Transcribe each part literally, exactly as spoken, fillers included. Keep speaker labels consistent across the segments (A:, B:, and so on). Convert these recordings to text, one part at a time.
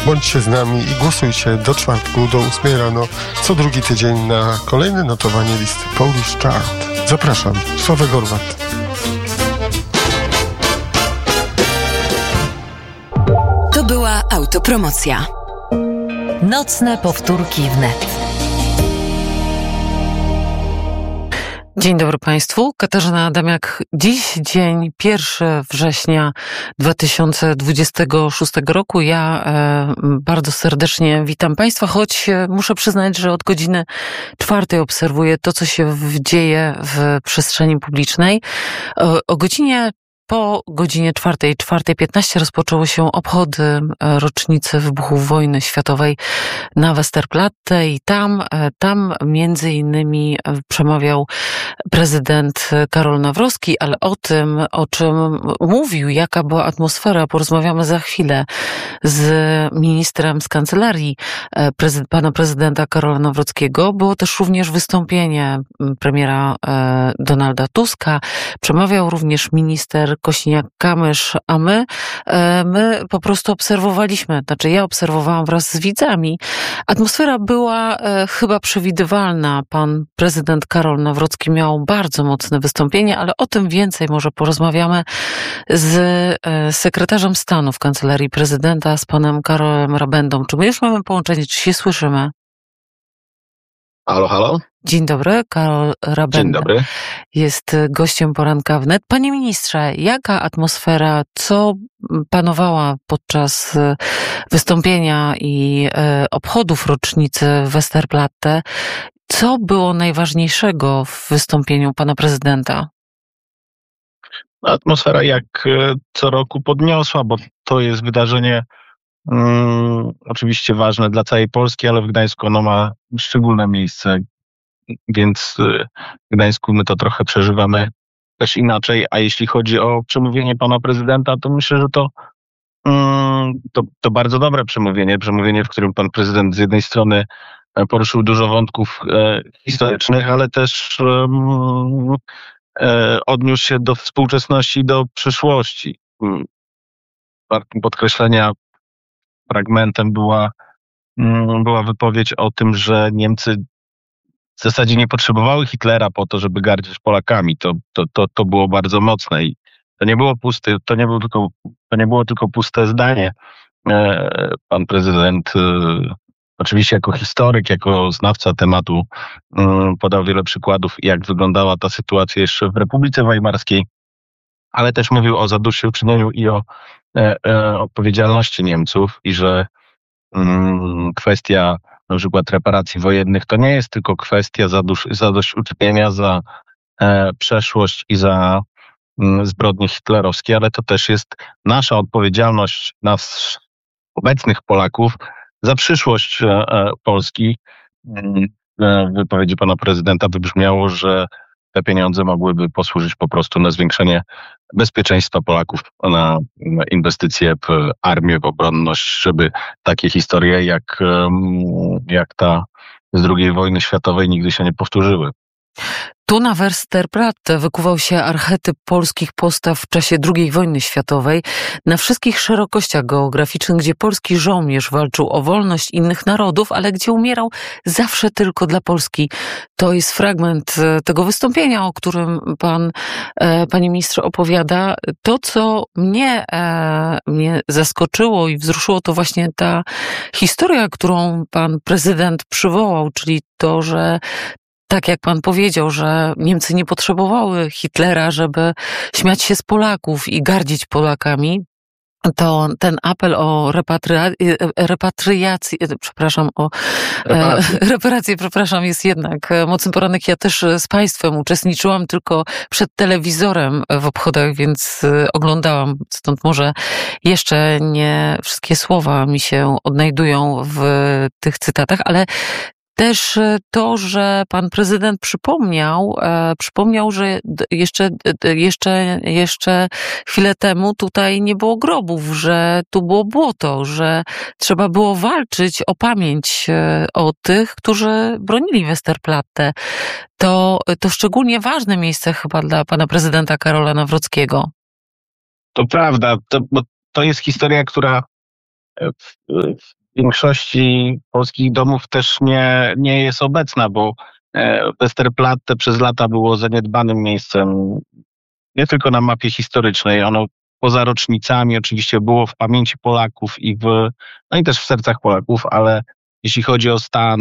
A: Bądźcie z nami i głosujcie do czwartku, do ósmej rano, co drugi tydzień na kolejne notowanie listy Polish Chart. Zapraszam, Sławek Gorwat.
B: To była autopromocja. Nocne powtórki wnet.
C: Dzień dobry Państwu, Katarzyna Adamiak. Dziś dzień pierwszego września dwa tysiące dwudziestego szóstego roku. Ja e, bardzo serdecznie witam Państwa, choć muszę przyznać, że od godziny czwartej obserwuję to, co się dzieje w przestrzeni publicznej. O, o godzinie Po godzinie czwartej, czwartej piętnaście rozpoczęły się obchody rocznicy wybuchu wojny światowej na Westerplatte i tam, tam między innymi przemawiał prezydent Karol Nawrocki, ale o tym, o czym mówił, jaka była atmosfera, porozmawiamy za chwilę z ministrem z kancelarii prezyd- pana prezydenta Karola Nawrockiego. Było też również wystąpienie premiera Donalda Tuska. Przemawiał również minister Kosiniak-Kamysz, a my, my po prostu obserwowaliśmy, znaczy ja obserwowałam wraz z widzami. Atmosfera była chyba przewidywalna. Pan prezydent Karol Nawrocki miał bardzo mocne wystąpienie, ale o tym więcej może porozmawiamy z sekretarzem stanu w kancelarii prezydenta, z panem Karolem Rabendą. Czy my już mamy połączenie, czy się słyszymy?
D: Halo, halo.
C: Dzień dobry, Karol Rabenda.
D: Dzień dobry.
C: Jest gościem poranka wnet. Panie ministrze, jaka atmosfera, co panowała podczas wystąpienia i obchodów rocznicy Westerplatte? Co było najważniejszego w wystąpieniu pana prezydenta?
D: Atmosfera jak co roku podniosła, bo to jest wydarzenie um, oczywiście ważne dla całej Polski, ale w Gdańsku ono ma szczególne miejsce. Więc w Gdańsku my to trochę przeżywamy też inaczej, a jeśli chodzi o przemówienie pana prezydenta, to myślę, że to, to, to bardzo dobre przemówienie, przemówienie, w którym pan prezydent z jednej strony poruszył dużo wątków historycznych, ale też um, odniósł się do współczesności i do przyszłości. Wartym podkreślenia fragmentem była, była wypowiedź o tym, że Niemcy w zasadzie nie potrzebowały Hitlera po to, żeby gardzić Polakami. To, to, to, to było bardzo mocne i to nie było puste, to nie było tylko, to nie było tylko puste zdanie. Pan prezydent, oczywiście jako historyk, jako znawca tematu, podał wiele przykładów, jak wyglądała ta sytuacja jeszcze w Republice Weimarskiej, ale też mówił o zadośćuczynieniu i o odpowiedzialności Niemców i że kwestia na przykład reparacji wojennych, to nie jest tylko kwestia zadusz, zadośćuczynienia za e, przeszłość i za m, zbrodnie hitlerowskie, ale to też jest nasza odpowiedzialność, nas, obecnych Polaków, za przyszłość e, Polski. E, w wypowiedzi pana prezydenta wybrzmiało, że te pieniądze mogłyby posłużyć po prostu na zwiększenie bezpieczeństwa Polaków, na inwestycje w armię, w obronność, żeby takie historie jak, jak ta z drugiej wojny światowej nigdy się nie powtórzyły.
C: Tu na Westerplatte wykuwał się archetyp polskich postaw w czasie drugiej wojny światowej na wszystkich szerokościach geograficznych, gdzie polski żołnierz walczył o wolność innych narodów, ale gdzie umierał zawsze tylko dla Polski. To jest fragment tego wystąpienia, o którym pan, panie ministrze, opowiada. To, co mnie, mnie zaskoczyło i wzruszyło, to właśnie ta historia, którą pan prezydent przywołał, czyli to, że tak jak pan powiedział, że Niemcy nie potrzebowały Hitlera, żeby śmiać się z Polaków i gardzić Polakami, to ten apel o repatria- repatriację, przepraszam, o reparację. reparację, przepraszam, jest jednak mocny poranek. Ja też z państwem uczestniczyłam tylko przed telewizorem w obchodach, więc oglądałam, stąd może jeszcze nie wszystkie słowa mi się odnajdują w tych cytatach, ale też to, że pan prezydent przypomniał, e, przypomniał, że jeszcze, jeszcze, jeszcze chwilę temu tutaj nie było grobów, że tu było błoto, że trzeba było walczyć o pamięć o tych, którzy bronili Westerplatte. To, to szczególnie ważne miejsce chyba dla pana prezydenta Karola Nawrockiego.
D: To prawda, to, bo to jest historia, która w, w większości polskich domów też nie, nie jest obecna, bo Westerplatte przez lata było zaniedbanym miejscem nie tylko na mapie historycznej, ono poza rocznicami oczywiście było w pamięci Polaków i w, no i też w sercach Polaków, ale jeśli chodzi o stan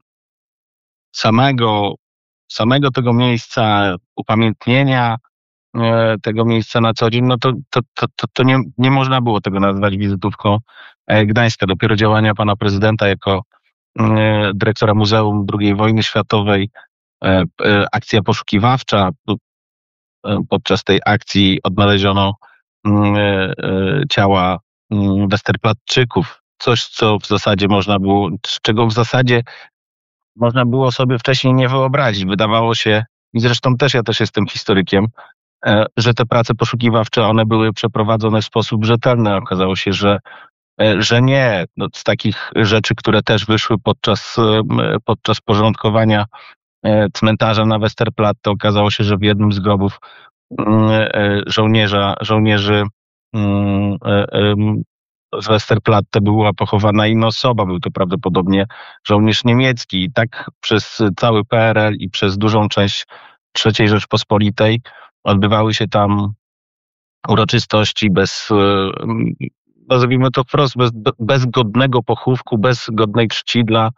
D: samego, samego tego miejsca, upamiętnienia e, tego miejsca na co dzień, no to, to, to, to, to nie, nie można było tego nazwać wizytówką e, Gdańska. Dopiero działania pana prezydenta jako e, dyrektora Muzeum drugiej wojny światowej, e, e, akcja poszukiwawcza. E, podczas tej akcji odnaleziono e, e, ciała Westerplattczyków. Coś, co w zasadzie można było, czego w zasadzie można było sobie wcześniej nie wyobrazić. Wydawało się, i zresztą też ja też jestem historykiem, że te prace poszukiwawcze, one były przeprowadzone w sposób rzetelny. Okazało się, że, że nie. No, z takich rzeczy, które też wyszły podczas, podczas porządkowania cmentarza na Westerplatte, okazało się, że w jednym z grobów żołnierza, żołnierzy z Westerplatte była pochowana inna osoba. Był to prawdopodobnie żołnierz niemiecki. I tak przez cały P R L i przez dużą część trzeciej Rzeczpospolitej odbywały się tam uroczystości bez, nazwijmy to wprost, bez, bez godnego pochówku, bez godnej czci dla,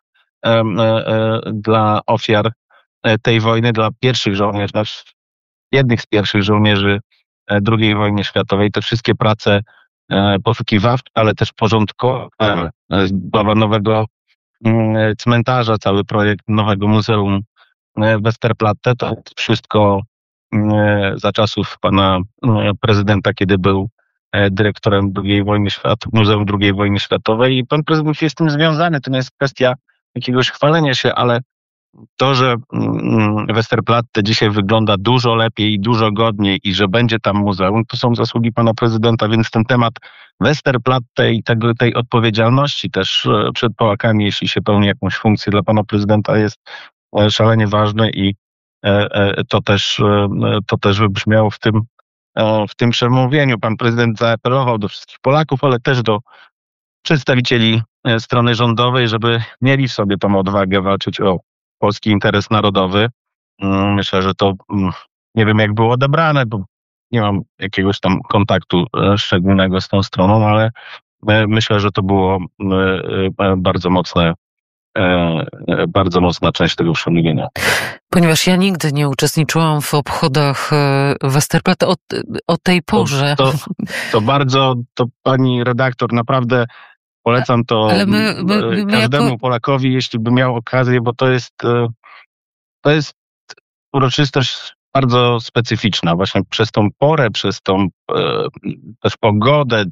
D: dla ofiar tej wojny, dla pierwszych żołnierzy, jednych z pierwszych żołnierzy drugiej wojny światowej. Te wszystkie prace poszukiwawcze, ale też porządkowe, budowa nowego cmentarza, cały projekt nowego muzeum Westerplatte, to wszystko za czasów pana prezydenta, kiedy był dyrektorem drugiej wojny światowej, Muzeum drugiej wojny światowej, i pan prezydent jest z tym związany. To nie jest kwestia jakiegoś chwalenia się, ale to, że Westerplatte dzisiaj wygląda dużo lepiej i dużo godniej i że będzie tam muzeum, to są zasługi pana prezydenta, więc ten temat Westerplatte i tego, tej odpowiedzialności też przed Polakami, jeśli się pełni jakąś funkcję, dla pana prezydenta jest szalenie ważny i to też, to też wybrzmiało w tym, w tym przemówieniu. Pan prezydent zaapelował do wszystkich Polaków, ale też do przedstawicieli strony rządowej, żeby mieli w sobie tą odwagę walczyć o polski interes narodowy. Myślę, że to, nie wiem jak było odebrane, bo nie mam jakiegoś tam kontaktu szczególnego z tą stroną, ale myślę, że to było bardzo mocne, bardzo mocna część tego przemówienia.
C: Ponieważ ja nigdy nie uczestniczyłam w obchodach Westerplatte o, o tej porze.
D: To, to, to bardzo, to pani redaktor, naprawdę polecam to Ale my, my, my każdemu jako... Polakowi, jeśli by miał okazję, bo to jest, to jest uroczystość bardzo specyficzna. Właśnie przez tą porę, przez tą też pogodę.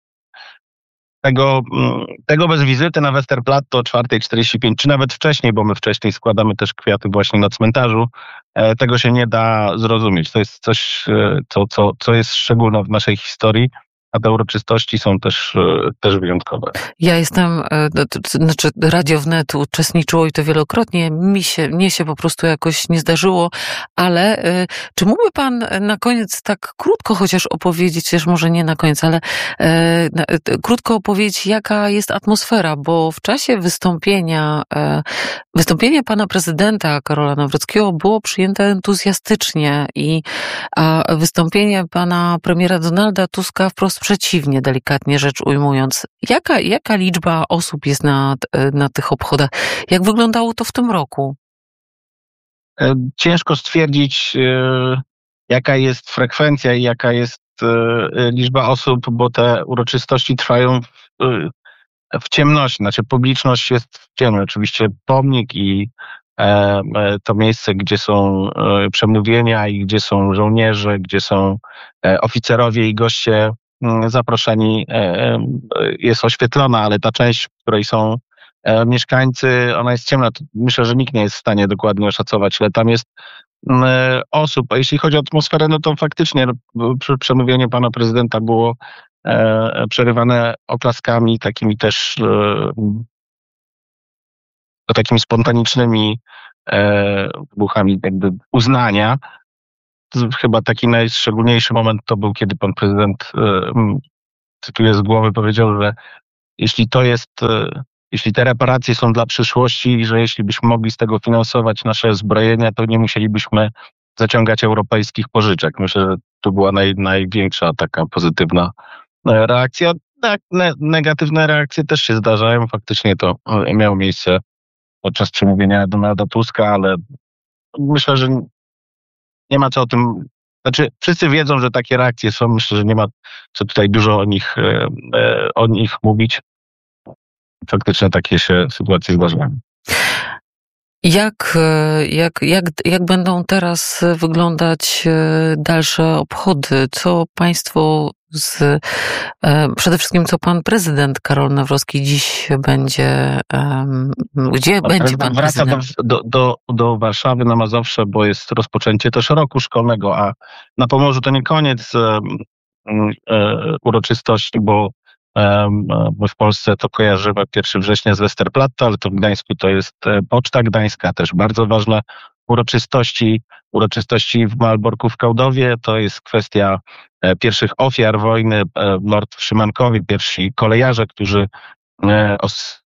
D: Tego, tego bez wizyty na Westerplatte o czwarta czterdzieści pięć, czy nawet wcześniej, bo my wcześniej składamy też kwiaty właśnie na cmentarzu, tego się nie da zrozumieć. To jest coś, co, co, co jest szczególne w naszej historii, a te uroczystości są też, też wyjątkowe.
C: Ja jestem, znaczy Radio Wnet uczestniczyło i to wielokrotnie, mi się, mnie się po prostu jakoś nie zdarzyło, ale czy mógłby pan na koniec tak krótko chociaż opowiedzieć, też może nie na koniec, ale e, krótko opowiedzieć, jaka jest atmosfera, bo w czasie wystąpienia, e, wystąpienie pana prezydenta Karola Nawrockiego było przyjęte entuzjastycznie i a wystąpienie pana premiera Donalda Tuska wprost przeciwnie, delikatnie rzecz ujmując. Jaka, jaka liczba osób jest na, na tych obchodach? Jak wyglądało to w tym roku?
D: Ciężko stwierdzić, jaka jest frekwencja i jaka jest liczba osób, bo te uroczystości trwają w, w ciemności. Znaczy publiczność jest w ciemności. Oczywiście pomnik i to miejsce, gdzie są przemówienia i gdzie są żołnierze, gdzie są oficerowie i goście zaproszeni, jest oświetlona, ale ta część, w której są mieszkańcy, ona jest ciemna. Myślę, że nikt nie jest w stanie dokładnie oszacować, ile tam jest osób. A jeśli chodzi o atmosferę, no to faktycznie przemówienie pana prezydenta było przerywane oklaskami, takimi też takimi spontanicznymi wybuchami jakby uznania. Chyba taki najszczególniejszy moment to był, kiedy pan prezydent, cytuję z głowy, powiedział, że jeśli to jest, jeśli te reparacje są dla przyszłości, że jeśli byśmy mogli z tego finansować nasze zbrojenia, to nie musielibyśmy zaciągać europejskich pożyczek. Myślę, że to była naj, największa taka pozytywna reakcja. Tak, ne, negatywne reakcje też się zdarzają. Faktycznie to miało miejsce podczas przemówienia Donalda Tuska, ale myślę, że nie ma co o tym... Znaczy, wszyscy wiedzą, że takie reakcje są. Myślę, że nie ma co tutaj dużo o nich, o nich mówić. Faktycznie takie się sytuacje zdarzają.
C: Jak, jak, jak, jak będą teraz wyglądać dalsze obchody? Co państwo z, przede wszystkim co pan prezydent Karol Nawrocki dziś będzie, gdzie
D: no,
C: będzie pan
D: wraca
C: prezydent?
D: do, do, do, do Warszawy na Mazowsze, bo jest rozpoczęcie też roku szkolnego, a na Pomorzu to nie koniec e, e, uroczystości, bo My w Polsce to kojarzymy pierwszego września z Westerplatte, ale to w Gdańsku to jest Poczta Gdańska, też bardzo ważne uroczystości. Uroczystości w Malborku w Kałdowie to jest kwestia pierwszych ofiar wojny. Lord Szymankowie, pierwsi kolejarze, którzy os-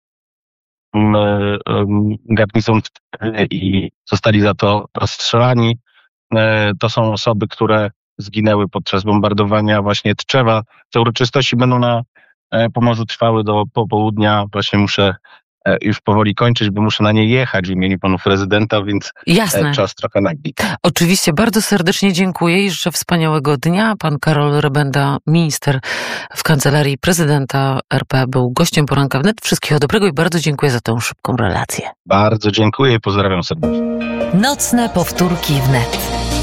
D: garnizon i zostali za to rozstrzelani. To są osoby, które zginęły podczas bombardowania właśnie Tczewa. Te uroczystości będą na Pomorzu trwały do popołudnia. Właśnie muszę już powoli kończyć, bo muszę na nie jechać w imieniu panu prezydenta, więc
C: Jasne.
D: Czas trochę nagli.
C: Oczywiście, bardzo serdecznie dziękuję i życzę wspaniałego dnia. Pan Karol Rebenda, minister w Kancelarii Prezydenta R P, był gościem Poranka Wnet. Wszystkiego dobrego i bardzo dziękuję za tę szybką relację.
D: Bardzo dziękuję i pozdrawiam serdecznie.
B: Nocne powtórki wnet.